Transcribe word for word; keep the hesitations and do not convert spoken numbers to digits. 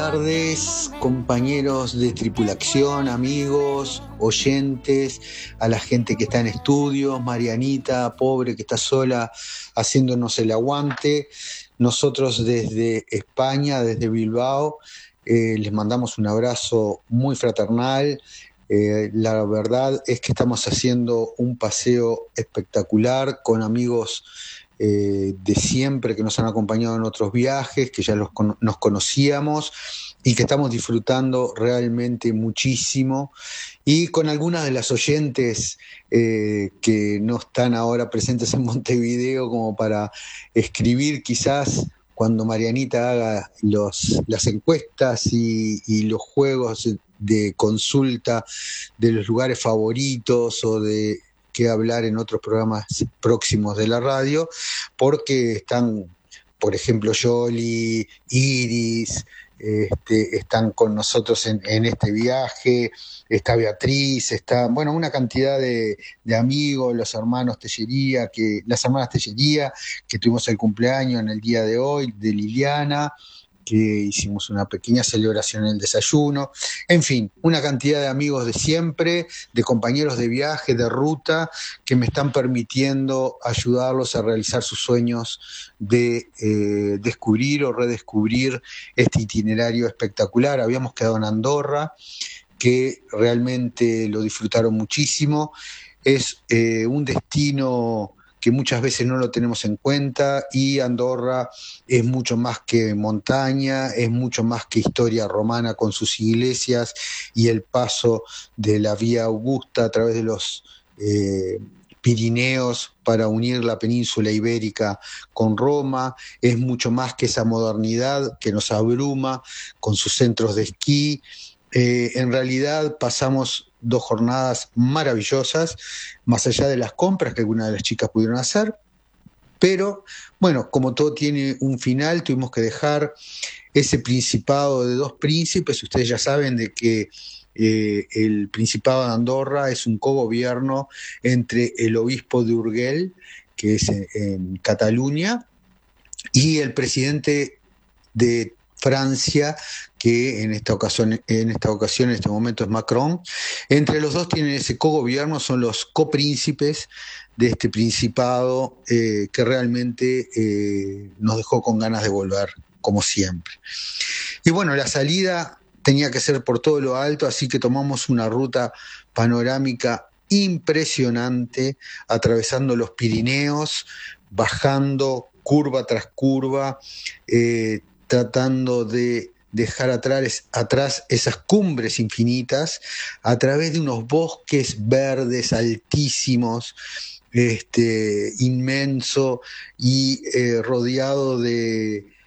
tardes, compañeros de tripulación, amigos, oyentes, a la gente que está en estudios, Marianita, pobre, que está sola haciéndonos el aguante. Nosotros desde España, desde Bilbao, eh, les mandamos un abrazo muy fraternal. Eh, la verdad es que estamos haciendo un paseo espectacular con amigos eh, de siempre que nos han acompañado en otros viajes, que ya los, nos conocíamos y que estamos disfrutando realmente muchísimo, y con algunas de las oyentes eh, que no están ahora presentes en Montevideo como para escribir quizás cuando Marianita haga los, las encuestas y, y los juegos de consulta de los lugares favoritos o de qué hablar en otros programas próximos de la radio, porque están, por ejemplo, Yoli, Iris, este, están con nosotros en, en este viaje, está Beatriz, está, bueno, una cantidad de, de amigos, los hermanos Tellería, que, las hermanas Tellería, que tuvimos el cumpleaños en el día de hoy, de Liliana, que hicimos una pequeña celebración en el desayuno, en fin, una cantidad de amigos de siempre, de compañeros de viaje, de ruta, que me están permitiendo ayudarlos a realizar sus sueños de eh, descubrir o redescubrir este itinerario espectacular. Habíamos quedado en Andorra, que realmente lo disfrutaron muchísimo. Es eh, un destino que muchas veces no lo tenemos en cuenta, y Andorra es mucho más que montaña, es mucho más que historia romana con sus iglesias y el paso de la Vía Augusta a través de los eh, Pirineos para unir la península ibérica con Roma. Es mucho más que esa modernidad que nos abruma con sus centros de esquí. Eh, en realidad pasamos dos jornadas maravillosas, más allá de las compras que algunas de las chicas pudieron hacer, pero bueno, como todo tiene un final, tuvimos que dejar ese principado de dos príncipes. Ustedes ya saben de que eh, el Principado de Andorra es un cogobierno entre el obispo de Urgell, que es en, en Cataluña, y el presidente de Francia, que en esta ocasión, en esta ocasión, en este momento es Macron. Entre los dos tienen ese cogobierno, son los copríncipes de este principado eh, que realmente eh, nos dejó con ganas de volver, como siempre. Y bueno, la salida tenía que ser por todo lo alto, así que tomamos una ruta panorámica impresionante, atravesando los Pirineos, bajando curva tras curva, eh, tratando de dejar atrás, atrás esas cumbres infinitas, a través de unos bosques verdes altísimos, este, inmenso, y eh, rodeado de,